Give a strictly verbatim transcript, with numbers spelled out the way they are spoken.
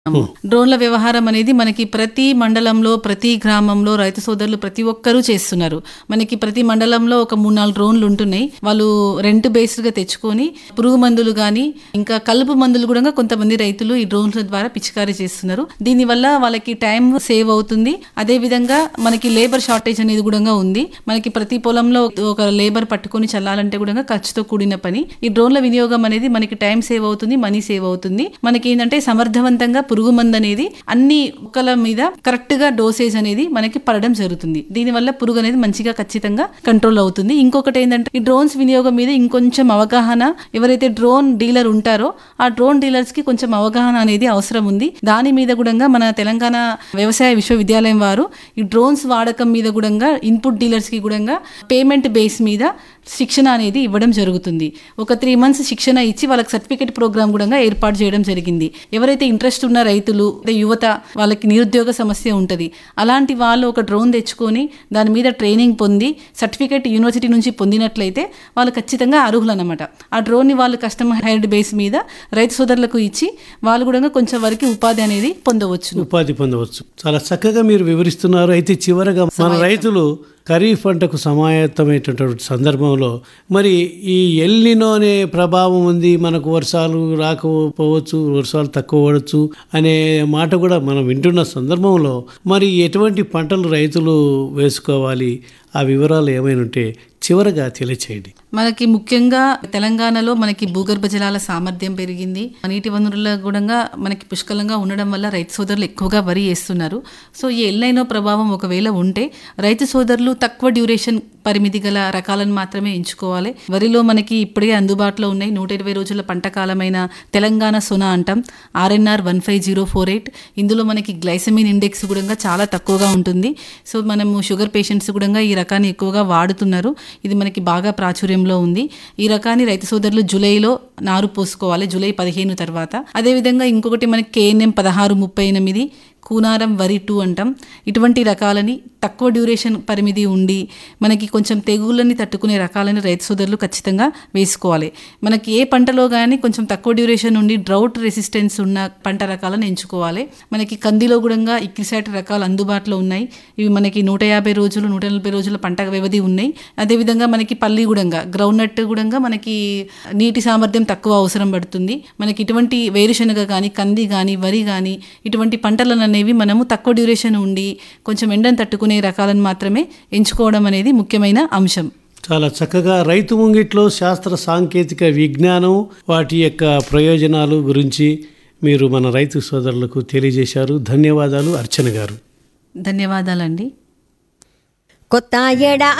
డ్రోన్ల వ్యవహారం అనేది మనకి ప్రతి మండలంలో ప్రతి గ్రామంలో రైతు సోదరులు ప్రతి ఒక్కరూ చేస్తున్నారు. మనకి ప్రతి మండలంలో ఒక మూడు నాలుగు డ్రోన్లు ఉంటున్నాయి. వాళ్ళు రెంట్ బేస్డ్ గా తెచ్చుకొని పురుగు మందులు గాని ఇంకా కలుపు మందులు కూడా కొంతమంది రైతులు ఈ డ్రోన్ల ద్వారా పిచికారీ చేస్తున్నారు. దీని వల్ల వాళ్ళకి టైం సేవ్ అవుతుంది. అదే విధంగా మనకి లేబర్ షార్టేజ్ అనేది కూడా ఉంది. మనకి ప్రతి పొలంలో ఒక లేబర్ పట్టుకొని చల్లాలంటే కూడా ఖర్చుతో కూడిన పని. ఈ డ్రోన్ల వినియోగం అనేది మనకి టైం సేవ్ అవుతుంది, మనీ సేవ్ అవుతుంది. మనకి ఏంటంటే సమర్థవంతంగా పురుగు మందు అనేది అన్ని మొక్కల మీద కరెక్ట్ గా డోసేజ్ అనేది మనకి పడడం జరుగుతుంది. దీని వల్ల పురుగు అనేది మంచిగా ఖచ్చితంగా కంట్రోల్ అవుతుంది. ఇంకొకటి ఏంటంటే ఈ డ్రోన్స్ వినియోగం మీద ఇంకొంచెం అవగాహన, ఎవరైతే డ్రోన్ డీలర్ ఉంటారో ఆ డ్రోన్ డీలర్స్ కి కొంచెం అవగాహన అనేది అవసరం ఉంది. దాని మీద కూడా మన తెలంగాణ వ్యవసాయ విశ్వవిద్యాలయం వారు ఈ డ్రోన్స్ వాడకం మీద కూడా ఇన్పుట్ డీలర్స్ కి కూడా పేమెంట్ బేస్ మీద శిక్షణ అనేది ఇవ్వడం జరుగుతుంది. ఒక త్రీ మంత్స్ శిక్షణ ఇచ్చి వాళ్ళకి సర్టిఫికేట్ ప్రోగ్రామ్ కూడా ఏర్పాటు చేయడం జరిగింది. ఎవరైతే ఇంట్రెస్ట్ ఉన్న రైతులు, యువత, వాళ్ళకి నిరుద్యోగ సమస్య ఉంటుంది, అలాంటి వాళ్ళు ఒక డ్రోన్ తెచ్చుకొని దాని మీద ట్రైనింగ్ పొంది సర్టిఫికేట్ యూనివర్సిటీ నుంచి పొందినట్లయితే వాళ్ళు ఖచ్చితంగా అర్హులు అన్నమాట. ఆ డ్రోన్ ని వాళ్ళు కస్టమర్ హైర్డ్ బేస్ మీద రైతు సోదరులకు ఇచ్చి వాళ్ళు కూడా కొంచెం వరకు ఉపాధి అనేది పొందవచ్చు ఉపాధి పొందవచ్చు చాలా చక్కగా మీరు వివరిస్తున్నారు. అయితే చివరగా మన రైతులు ఖరీఫ్ పంటకు సమాయత్తమైనటువంటి సందర్భంలో మరి ఈ ఎల్నినో అనే ప్రభావం ఉంది, మనకు వర్షాలు రాకపోవచ్చు, వర్షాలు తక్కువ పడవచ్చు అనే మాట కూడా మనం వింటున్న సందర్భంలో మరి ఎటువంటి పంటలు రైతులు వేసుకోవాలి, ఆ వివరాలు ఏమైనా ఉంటే చివరగా తెలియచేయండి. మనకి ముఖ్యంగా తెలంగాణలో మనకి భూగర్భ జలాల సామర్థ్యం పెరిగింది. నీటి వనరుల కూడా మనకి పుష్కలంగా ఉండడం వల్ల రైతు సోదరులు ఎక్కువగా వరి వేస్తున్నారు. సో ఈ ఎల్నైనో ప్రభావం ఒకవేళ ఉంటే రైతు సోదరులు తక్కువ డ్యూరేషన్ పరిమితి గల రకాలను మాత్రమే ఎంచుకోవాలి. వరిలో మనకి ఇప్పుడే అందుబాటులో ఉన్నాయి నూట ఇరవై రోజుల పంట కాలమైన తెలంగాణ సోనా అంటాం, RNR one five zero four eight. ఇందులో మనకి గ్లైసమిన్ ఇండెక్స్ కూడా చాలా తక్కువగా ఉంటుంది. సో మనము షుగర్ పేషెంట్స్ కూడా ఈ రకాన్ని ఎక్కువగా వాడుతున్నారు. ఇది మనకి బాగా ప్రాచుర్యంలో ఉంది. ఈ రకాన్ని రైతు సోదరులు జూలైలో నారు పోసుకోవాలి, జూలై పదిహేను తర్వాత. అదేవిధంగా ఇంకొకటి మనకి కేఎన్ఎం పదహారు ముప్పై ఎనిమిది కూనారం వరి టూ అంటాం. ఇటువంటి రకాలని తక్కువ డ్యూరేషన్ పరిమితి ఉండి మనకి కొంచెం తెగుళ్ళని తట్టుకునే రకాలని రైతు సోదరులు ఖచ్చితంగా వేసుకోవాలి. మనకి ఏ పంటలో కానీ కొంచెం తక్కువ డ్యూరేషన్ ఉండి డ్రౌట్ రెసిస్టెన్స్ ఉన్న పంట రకాలను ఎంచుకోవాలి. మనకి కందిలో కూడా ఇక్రిసాట్ రకాలు అందుబాటులో ఉన్నాయి. ఇవి మనకి నూట యాభై రోజులు నూట నలభై రోజుల పంట వ్యవధి ఉన్నాయి. అదేవిధంగా మనకి పల్లి కూడా గ్రౌండ్ నట్ కూడా మనకి నీటి సామర్థ్యం తక్కువ అవసరం పడుతుంది. మనకి ఇటువంటి వేరుశనగ కానీ కంది కానీ వరి కానీ ఇటువంటి పంటలను అనేవి మనము తక్కువ డ్యూరేషన్ ఉండి కొంచెం ఎండను తట్టుకునే రకాలను మాత్రమే ఎంచుకోవడం అనేది ముఖ్యమైన అంశం. చాలా చక్కగా రైతు ముంగిట్లో శాస్త్ర సాంకేతిక విజ్ఞానం వాటి యొక్క ప్రయోజనాలు గురించి మీరు మన రైతు సోదరులకు తెలియజేశారు. ధన్యవాదాలు అర్చన గారు. ధన్యవాదాలండి. కొత్త ఏడా